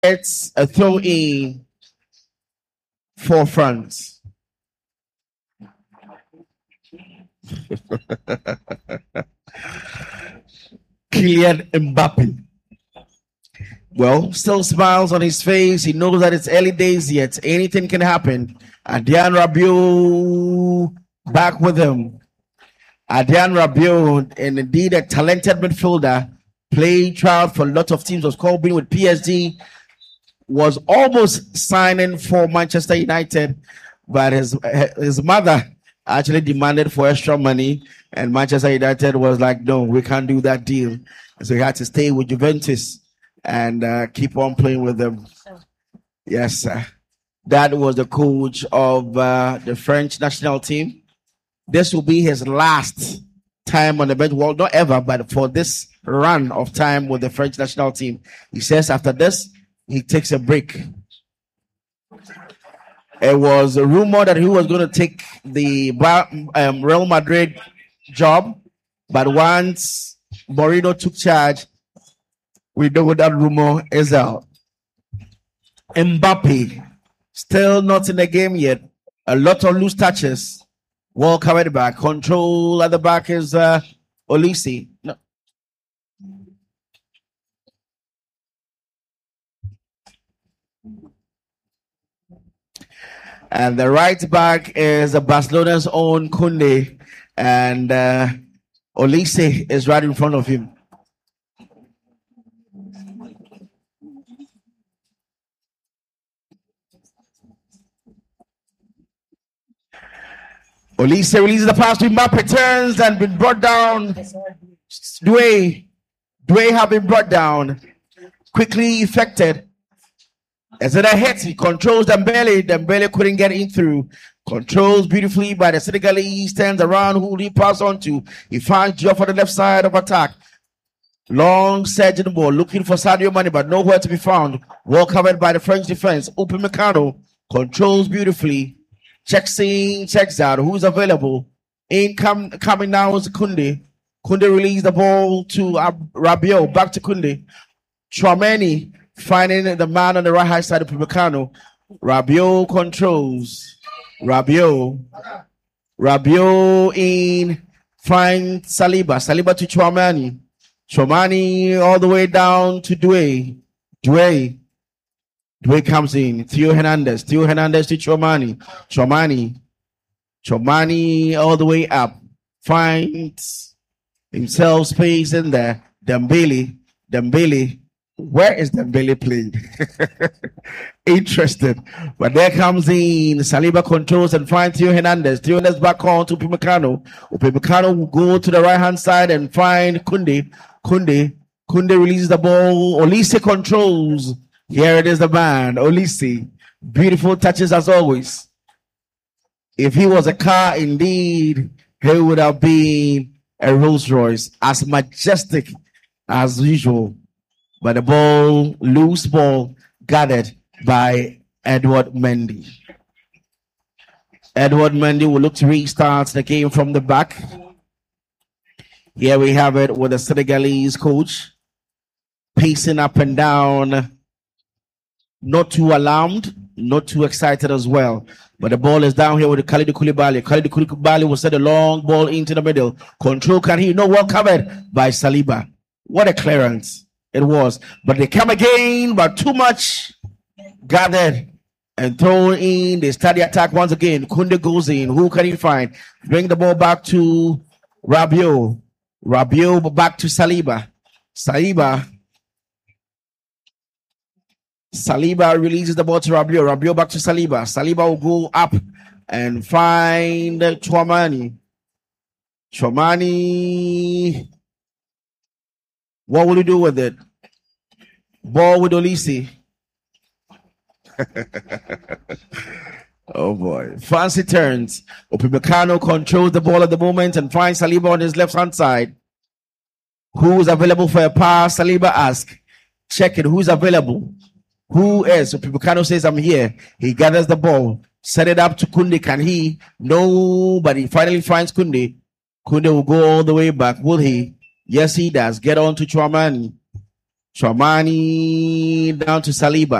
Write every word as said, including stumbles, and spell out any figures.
It's a throw in for France. Kylian Mbappe. Well, still smiles on his face. He knows that it's early days yet. Anything can happen. Adrien Rabiot back with him. Adrien Rabiot, and indeed a talented midfielder, played trial for a lot of teams, was called in with P S G, was almost signing for Manchester United, but his his mother actually demanded for extra money, and Manchester United was like, no, we can't do that deal. So he had to stay with Juventus and uh, keep on playing with them. Yes, sir. That was the coach of uh, the French national team. This will be his last time on the bench. Well, not ever, but for this run of time with the French national team. He says after this, he takes a break. It was a rumor that he was going to take the um, Real Madrid job, but once Mourinho took charge, we know that rumor is out. Mbappe, still not in the game yet. A lot of loose touches. Well covered back. Control at the back is uh, Olise. No. And the right back is Barcelona's own Koundé. And uh, Olise is right in front of him. Olise releases the pass to Mbappe, turns and been brought down. Doué. Doué have been brought down. Quickly effected. As it a hit, he controls Dembele. Dembele couldn't get in through. Controls beautifully by the Senegalese. Turns around. Who will he pass on to? He finds Joe for the left side of attack. Long surging ball. Looking for Sadio Mane, but nowhere to be found. Well covered by the French defense. Upamecano controls beautifully. Checks in, checks out. Who's available? In come, coming now is Koundé. Koundé released the ball to uh, Rabiot. Back to Koundé. Tchouameni finding the man on the right hand side of Upamecano. Rabiot controls. Rabiot. Rabiot in. Find Saliba. Saliba to Tchouameni. Tchouameni all the way down to Doué. Doué. Doué comes in. Theo Hernandez. Theo Hernandez to Tchouameni. Tchouameni. Tchouameni all the way up. Finds himself space in there. Dembele. Dembele. Where is Dembele playing? Interested. But there comes in. Saliba controls and finds Theo Hernandez. Theo Hernandez back on to Upamecano. Upamecano will go to the right hand side and find Koundé. Koundé. Koundé releases the ball. Olise controls. Here it is, the man, Olise. Beautiful touches as always. If he was a car, indeed, he would have been a Rolls Royce, as majestic as usual. But the ball, loose ball, gathered by Edouard Mendy. Edouard Mendy will look to restart the game from the back. Here we have it with the Senegalese coach pacing up and down. Not too alarmed, not too excited as well. But the ball is down here with Kalidou Koulibaly. Kalidou Koulibaly will set a long ball into the middle. Control can he? No, well covered by Saliba. What a clearance it was. But they come again, but too much gathered and thrown in. They start the attack once again. Koundé goes in. Who can he find? Bring the ball back to Rabiot. Rabiot back to Saliba. Saliba. Saliba releases the ball to Rabiot. Rabiot back to Saliba. Saliba will go up and find Tchouameni. Tchouameni. What will he do with it? Ball with Olise. Oh boy. Fancy turns. Upamecano controls the ball at the moment and finds Saliba on his left hand side. Who's available for a pass? Saliba asks. Check it. Who's available? Who is? Upamecano says, I'm here. He gathers the ball. Set it up to Koundé. Can he? No, but he finally finds Koundé. Koundé will go all the way back. Will he? Yes, he does. Get on to Tchouameni. Chouamani down to Saliba.